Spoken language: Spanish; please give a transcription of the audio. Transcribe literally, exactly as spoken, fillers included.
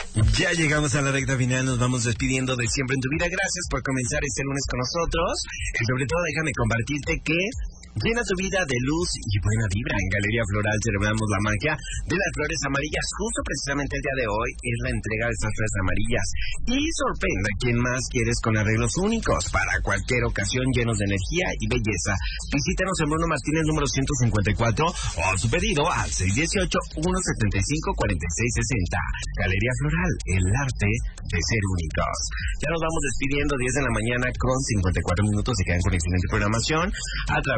Ya llegamos a la recta final, nos vamos despidiendo de Siempre en tu Vida. Gracias por comenzar este lunes con nosotros. Y sobre todo déjame compartirte que llena tu vida de luz y buena vibra. En Galería Floral celebramos la magia de las flores amarillas. Justo precisamente el día de hoy es la entrega de estas flores amarillas. Y sorprende a quien más quieres con arreglos únicos para cualquier ocasión, llenos de energía y belleza. Visítanos en Bruno Martínez número ciento cincuenta y cuatro o a su pedido al seis uno ocho, uno siete cinco, cuatro seis seis cero. Galería Floral, el arte de ser únicos. Ya nos vamos despidiendo, diez de la mañana con cincuenta y cuatro minutos. Se quedan con excelente programación a través